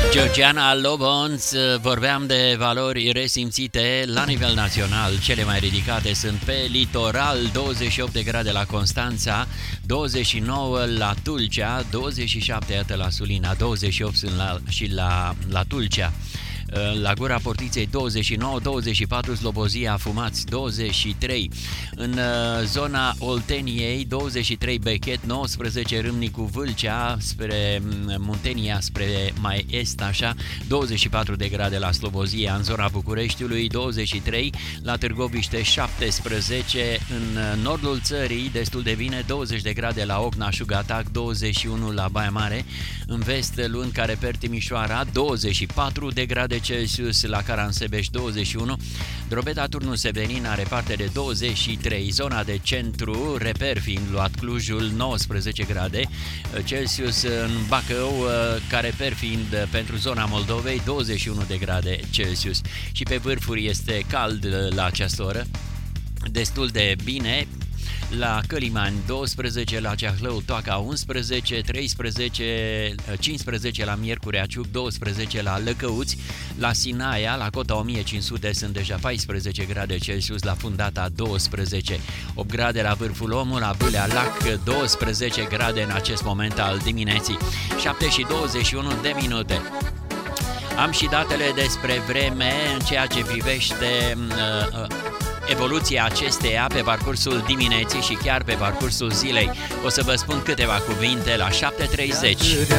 Georgiana Lobonț, vorbeam de valori resimțite la nivel național. Cele mai ridicate sunt pe litoral, 28 de grade la Constanța, 29 la Tulcea, 27 iată la Sulina, 28 sunt la Tulcea. La Gura Portiței 29, 24 Slobozia Fumați, 23 în zona Olteniei, 23 Bechet, 19 Râmnicu Vâlcea spre Muntenia, spre mai est așa, 24 de grade la Slobozia. În zona Bucureștiului 23, la Târgoviște 17, în nordul țării destul de bine, 20 de grade la Ocna Șugatac, 21 la Baia Mare, în vest Luni Careper Timișoara 24 de grade Celsius, la Caransebeș 21, Drobeta Turnul Severin are parte de 23, zona de centru, reper fiind luat Clujul 19 grade Celsius, în Bacău, Careper fiind pentru zona Moldovei 21 de grade Celsius și pe vârfuri este cald la această oră, destul de bine. La Călimani 12, la Ceahlău Toaca 11, 13, 15 la Miercurea Ciuc, 12 la Lăcăuți, la Sinaia, la Cota 1500 sunt deja 14 grade Celsius, la Fundata 12, 8 grade la Vârful Omul, la Bâlea Lac 12 grade în acest moment al dimineții, 7 și 21 de minute. Am și datele despre vreme în ceea ce privește evoluția acesteia pe parcursul dimineții și chiar pe parcursul zilei. O să vă spun câteva cuvinte la 7:30.